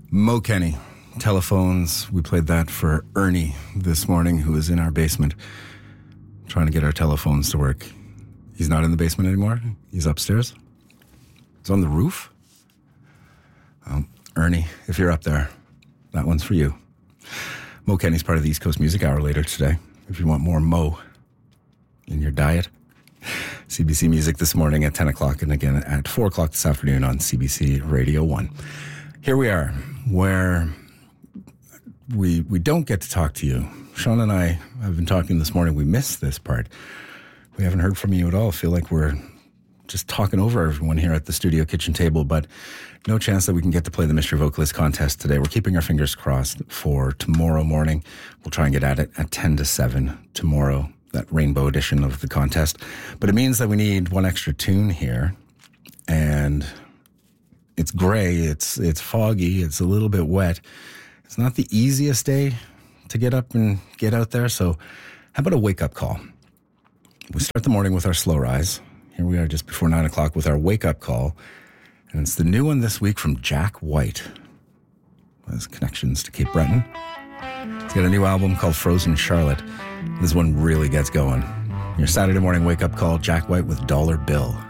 Mo Kenny, Telephones. We played that for Ernie this morning, who is in our basement trying to get our telephones to work. He's not in the basement anymore. He's upstairs. He's on the roof. Ernie, if you're up there, that one's for you. Mo Kenny's part of the East Coast Music Hour later today. If you want more Mo in your diet. CBC Music this morning at 10 o'clock and again at 4 o'clock this afternoon on CBC Radio 1. Here we are, where we don't get to talk to you. Sean and I have been talking this morning. We missed this part. We haven't heard from you at all. I feel like we're just talking over everyone here at the studio kitchen table, but no chance that we can get to play the Mystery Vocalist contest today. We're keeping our fingers crossed for tomorrow morning. We'll try and get at it at 10 to 7 tomorrow, that rainbow edition of the contest. But it means that we need one extra tune here, and it's gray, it's foggy, it's a little bit wet. It's not the easiest day to get up and get out there, so how about a wake-up call? We start the morning with our slow rise. Here we are just before 9 o'clock with our wake-up call, and it's the new one this week from Jack White. Has connections to Cape Breton. He's got a new album called Frozen Charlotte. This one really gets going. Your Saturday morning wake-up call, Jack White with Dollar Bill.